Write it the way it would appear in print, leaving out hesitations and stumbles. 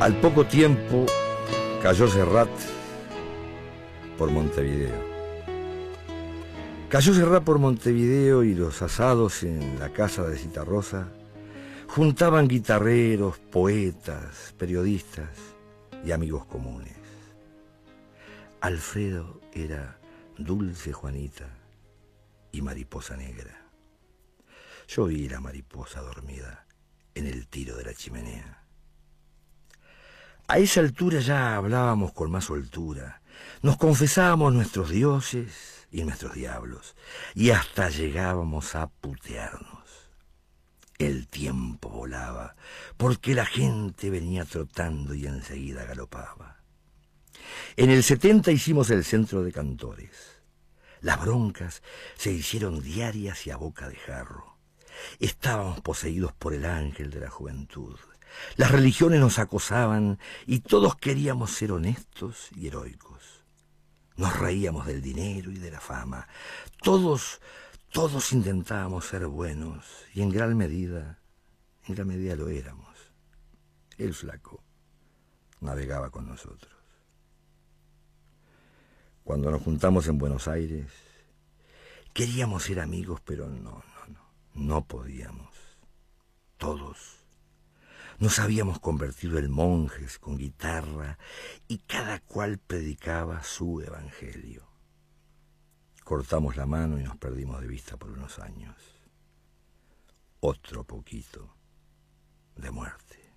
Al poco tiempo cayó Serrat por Montevideo. Cayó Serrat por Montevideo y los asados en la casa de Citarrosa juntaban guitarreros, poetas, periodistas y amigos comunes. Alfredo era Dulce Juanita y Mariposa Negra. Yo vi la mariposa dormida en el tiro de la chimenea. A esa altura ya hablábamos con más soltura, nos confesábamos nuestros dioses y nuestros diablos, y hasta llegábamos a putearnos. El tiempo volaba, porque la gente venía trotando y enseguida galopaba. En el 70 hicimos el Centro de Cantores. Las broncas se hicieron diarias y a boca de jarro. Estábamos poseídos por el ángel de la juventud. Las religiones nos acosaban y todos queríamos ser honestos y heroicos. Nos reíamos del dinero y de la fama. Todos intentábamos ser buenos y en gran medida lo éramos. El flaco navegaba con nosotros. Cuando nos juntamos en Buenos Aires, queríamos ser amigos, pero no podíamos. Todos nos habíamos convertido en monjes con guitarra y cada cual predicaba su evangelio. Cortamos la mano y nos perdimos de vista por unos años. Otro poquito de muerte.